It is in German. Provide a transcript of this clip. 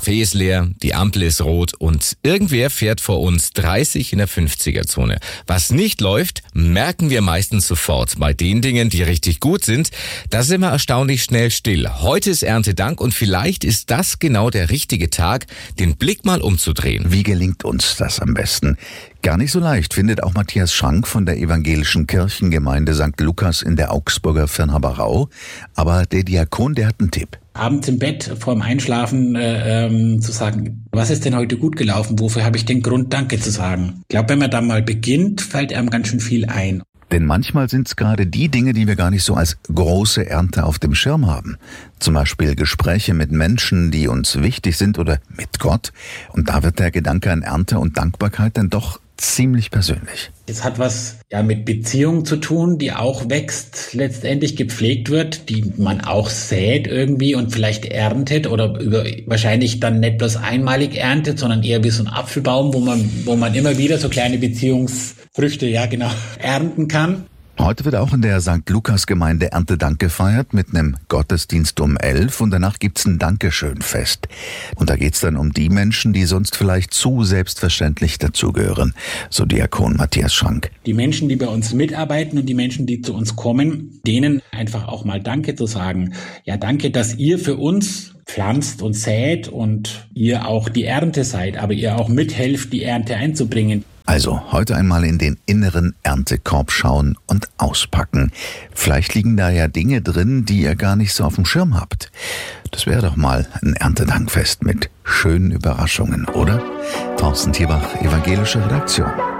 Café ist leer, die Ampel ist rot und irgendwer fährt vor uns 30 in der 50er-Zone. Was nicht läuft, merken wir meistens sofort. Bei den Dingen, die richtig gut sind, da sind wir erstaunlich schnell still. Heute ist Erntedank und vielleicht ist das genau der richtige Tag, den Blick mal umzudrehen. Wie gelingt uns das am besten? Gar nicht so leicht, findet auch Matthias Schrank von der evangelischen Kirchengemeinde St. Lukas in der Augsburger Firnhaberau. Aber der Diakon, der hat einen Tipp. Abends im Bett vorm Einschlafen zu sagen, was ist denn heute gut gelaufen, wofür habe ich den Grund, Danke zu sagen. Ich glaube, wenn man da mal beginnt, fällt einem ganz schön viel ein. Denn manchmal sind es gerade die Dinge, die wir gar nicht so als große Ernte auf dem Schirm haben. Zum Beispiel Gespräche mit Menschen, die uns wichtig sind oder mit Gott. Und da wird der Gedanke an Ernte und Dankbarkeit dann doch ziemlich persönlich. Es hat was mit Beziehung zu tun, die auch wächst, letztendlich gepflegt wird, die man auch sät irgendwie und vielleicht erntet oder wahrscheinlich dann nicht bloß einmalig erntet, sondern eher wie so ein Apfelbaum, wo man immer wieder so kleine Beziehungsfrüchte, ernten kann. Heute wird auch in der St. Lukas-Gemeinde Erntedank gefeiert mit einem Gottesdienst um 11 und danach gibt's ein Dankeschönfest. Und da geht's dann um die Menschen, die sonst vielleicht zu selbstverständlich dazugehören, so Diakon Matthias Schrank. Die Menschen, die bei uns mitarbeiten und die Menschen, die zu uns kommen, denen einfach auch mal Danke zu sagen. Ja, danke, dass ihr für uns pflanzt und sät und ihr auch die Ernte seid, aber ihr auch mithelft, die Ernte einzubringen. Also heute einmal in den inneren Erntekorb schauen und auspacken. Vielleicht liegen da ja Dinge drin, die ihr gar nicht so auf dem Schirm habt. Das wäre doch mal ein Erntedankfest mit schönen Überraschungen, oder? Thorsten Tierbach, Evangelische Redaktion.